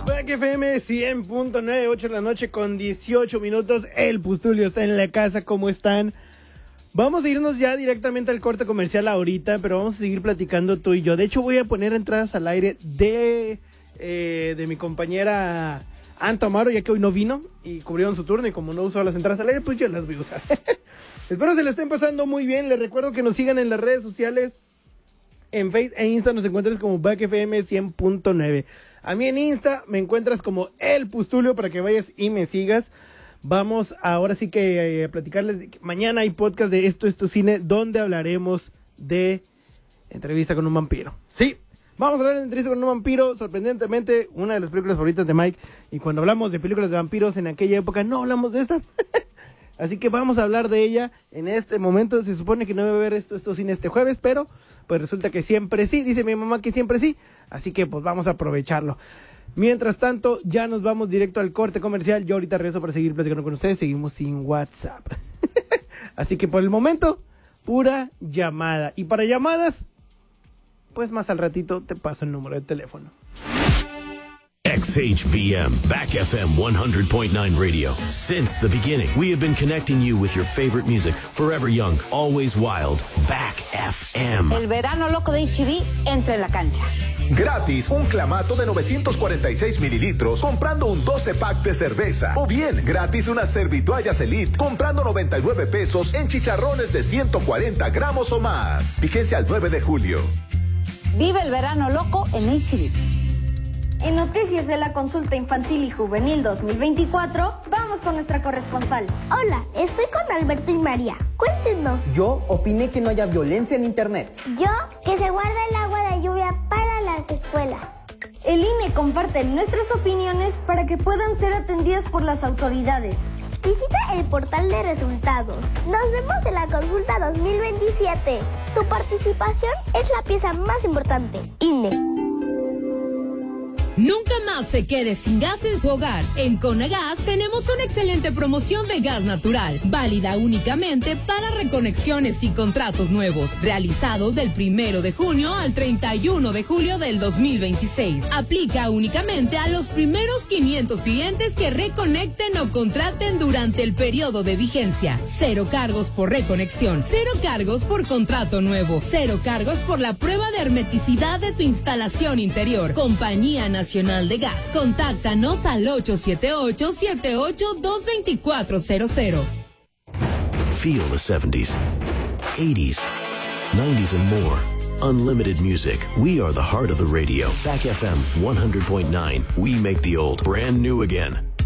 Back FM 100.9, 8 de la noche con 18 minutos. El Pustulio está en la casa, ¿cómo están? Vamos a irnos ya directamente al corte comercial ahorita, pero vamos a seguir platicando tú y yo. De hecho, voy a poner entradas al aire de mi compañera Anto Amaro, ya que hoy no vino y cubrieron su turno, y como no usó las entradas al aire, pues yo las voy a usar. Espero se la estén pasando muy bien. Les recuerdo que nos sigan en las redes sociales. En Facebook e Insta nos encuentras como Back FM 100.9. A mí en Insta me encuentras como El Pustulio para que vayas y me sigas. Vamos ahora sí que a platicarles. Mañana hay podcast de Esto es tu Cine, donde hablaremos de Entrevista con un vampiro. Sí, vamos a hablar de Entrevista con un vampiro. Sorprendentemente, una de las películas favoritas de Mike. Y cuando hablamos de películas de vampiros en aquella época, no hablamos de esta. Así que vamos a hablar de ella en este momento. Se supone que no voy a ver Esto es tu Cine este jueves, pero pues resulta que siempre sí. Dice mi mamá que siempre sí. Así que pues vamos a aprovecharlo. Mientras tanto, ya nos vamos directo al corte comercial. Yo ahorita regreso para seguir platicando con ustedes. Seguimos sin WhatsApp. Así que por el momento, pura llamada. Y para llamadas, pues más al ratito te paso el número de teléfono. XHVM, Back FM 100.9 Radio. Since the beginning, we have been connecting you with your favorite music. Forever young, always wild. Back FM. El verano loco de HB entra en la cancha. Gratis, un clamato de 946 mililitros comprando un 12-pack de cerveza. O bien, gratis unas servitoallas Elite comprando 99 pesos en chicharrones de 140 gramos o más. Vigencia al 9 de julio. Vive el verano loco en HB. En noticias de la consulta infantil y juvenil 2024, vamos con nuestra corresponsal. Hola, estoy con Alberto y María. Cuéntenos. Yo opiné que no haya violencia en internet. Yo, que se guarda el agua de lluvia para las escuelas. El INE comparte nuestras opiniones para que puedan ser atendidas por las autoridades. Visita el portal de resultados. Nos vemos en la consulta 2027. Tu participación es la pieza más importante. INE. Nunca más se quede sin gas en su hogar. En Conagas tenemos una excelente promoción de gas natural, válida únicamente para reconexiones y contratos nuevos, realizados del 1 de junio al 31 de julio del 2026. Aplica únicamente a los primeros 500 clientes que reconecten o contraten durante el periodo de vigencia. 0 cargos por reconexión, 0 cargos por contrato nuevo, 0 cargos por la prueba de hermeticidad de tu instalación interior. Compañía Nacional de Gas. Contáctanos al 878-78-22400. Feel the 70s, 80s, 90s and more. Unlimited music. We are the heart of the radio. Back FM 100.9. We make the old brand new again.